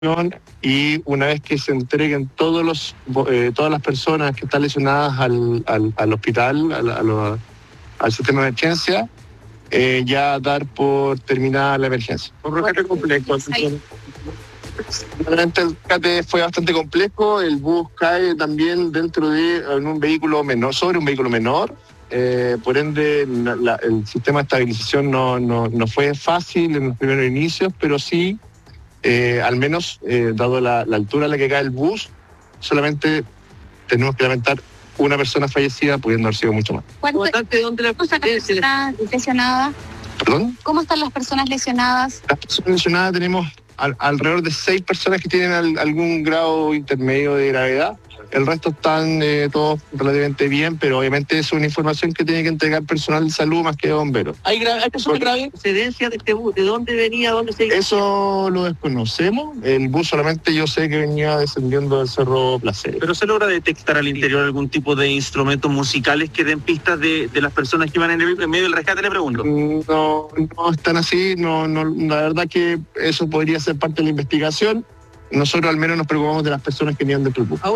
y una vez que se entreguen todas las personas que están lesionadas al hospital, al sistema de emergencia, ya dar por terminada la emergencia. Un rescate complejo. Realmente el rescate fue bastante complejo. El bus cae también dentro de un vehículo menor, sobre un vehículo menor. Por ende, el sistema de estabilización no fue fácil en los primeros inicios, pero sí, al menos, dado la altura a la que cae el bus, solamente tenemos que lamentar una persona fallecida, pudiendo haber sido mucho más. ¿Cómo están las personas lesionadas? ¿Perdón? ¿Cómo están las personas lesionadas? Las personas lesionadas tenemos alrededor de 6 personas que tienen algún grado intermedio de gravedad. El resto están todos relativamente bien, pero obviamente es una información que tiene que entregar personal de salud más que bomberos. ¿Hay personas graves? ¿Procedencia de este bus? ¿De dónde venía? ¿Dónde se...? Eso lo desconocemos. El bus solamente yo sé que venía descendiendo del Cerro Placer. ¿Pero se logra detectar al interior algún tipo de instrumentos musicales que den pistas de las personas que iban en medio del rescate, le pregunto? No están así. No, la verdad que eso podría ser parte de la investigación. Nosotros al menos nos preocupamos de las personas que venían dentro del bus.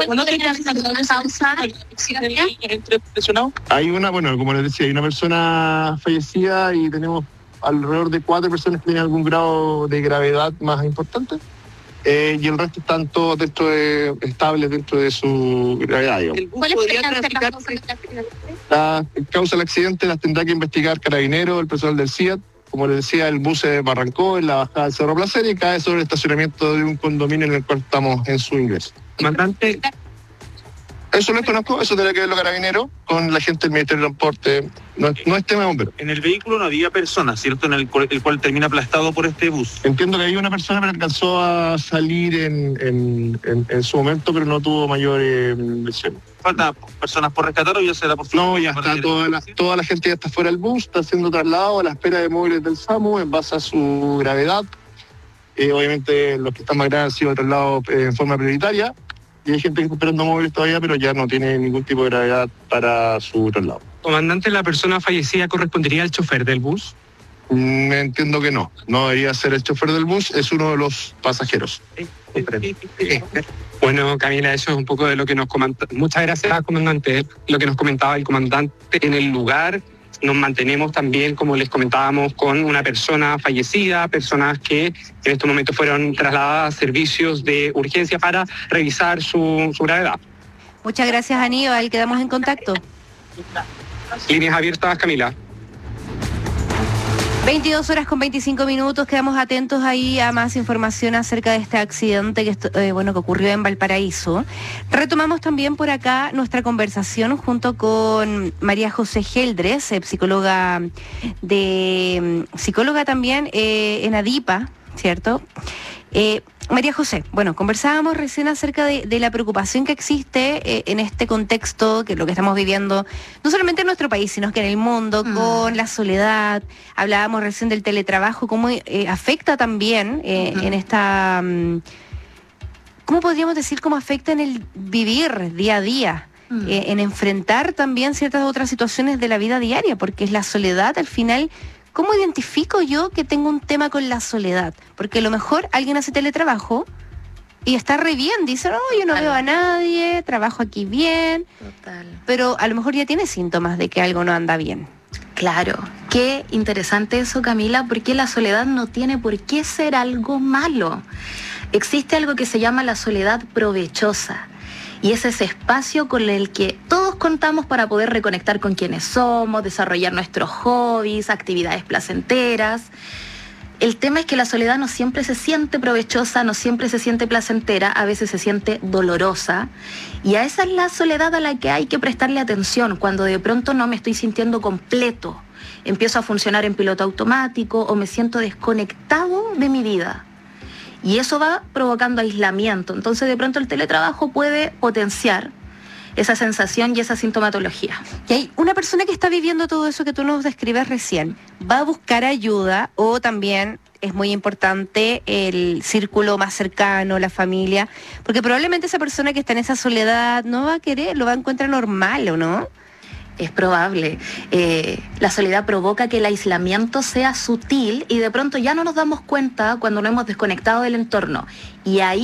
Hay como les decía, hay una persona fallecida y tenemos alrededor de 4 personas que tienen algún grado de gravedad más importante. Y el resto están todos estables dentro de su gravedad, digamos. ¿Cuál es La causa del accidente las tendrá que investigar Carabineros, el personal del CIAT. Como les decía, el bus se barrancó en la bajada del Cerro Placer y cae sobre el estacionamiento de un condominio en el cual estamos en su ingreso. Comandante. Eso lo conozco, eso tendrá que ver los Carabineros con la gente del Ministerio de Transporte. No es tema de bomberos. En el vehículo no había personas, ¿cierto? En el cual termina aplastado por este bus. Entiendo que había una persona que alcanzó a salir en su momento, pero no tuvo mayor lesión. ¿Falta personas por rescatar o ya será por...? No, ya está, toda la gente ya está fuera del bus, está siendo trasladado a la espera de móviles del SAMU en base a su gravedad. Obviamente los que están más graves han sido trasladados en forma prioritaria. Y hay gente que está esperando móviles todavía, pero ya no tiene ningún tipo de gravedad para su traslado. Comandante, ¿la persona fallecida correspondería al chofer del bus? Entiendo que no debería ser el chofer del bus, es uno de los pasajeros. Bueno, Camila, eso es un poco de lo que nos comenta. Muchas gracias, comandante. Lo que nos comentaba el comandante en el lugar. Nos mantenemos también, como les comentábamos, con una persona fallecida, personas que en estos momentos fueron trasladadas a servicios de urgencia para revisar su gravedad. Muchas gracias, Aníbal. Quedamos en contacto. Líneas abiertas, Camila. 22:25. Quedamos atentos ahí a más información acerca de este accidente que ocurrió en Valparaíso. Retomamos también por acá nuestra conversación junto con María José Geldres, psicóloga también en ADIPA, ¿cierto? María José, conversábamos recién acerca de la preocupación que existe en este contexto, que es lo que estamos viviendo, no solamente en nuestro país, sino que en el mundo, con la soledad. Hablábamos recién del teletrabajo, cómo afecta también en esta... ¿cómo podríamos decir cómo afecta en el vivir día a día? En enfrentar también ciertas otras situaciones de la vida diaria, porque es la soledad al final... ¿Cómo identifico yo que tengo un tema con la soledad? Porque a lo mejor alguien hace teletrabajo y está re bien, dice, no, yo no veo a nadie, trabajo aquí bien. Total. Pero a lo mejor ya tiene síntomas de que algo no anda bien. Claro, qué interesante eso, Camila, porque la soledad no tiene por qué ser algo malo. Existe algo que se llama la soledad provechosa. Y es ese espacio con el que todos contamos para poder reconectar con quienes somos, desarrollar nuestros hobbies, actividades placenteras. El tema es que la soledad no siempre se siente provechosa, no siempre se siente placentera, a veces se siente dolorosa. Y a esa es la soledad a la que hay que prestarle atención, cuando de pronto no me estoy sintiendo completo, empiezo a funcionar en piloto automático o me siento desconectado de mi vida. Y eso va provocando aislamiento. Entonces, de pronto el teletrabajo puede potenciar esa sensación y esa sintomatología. Y hay una persona que está viviendo todo eso que tú nos describes recién, ¿va a buscar ayuda o también es muy importante el círculo más cercano, la familia? Porque probablemente esa persona que está en esa soledad no va a querer, lo va a encontrar normal, ¿o no? Es probable. La soledad provoca que el aislamiento sea sutil y de pronto ya no nos damos cuenta cuando nos hemos desconectado del entorno. Y ahí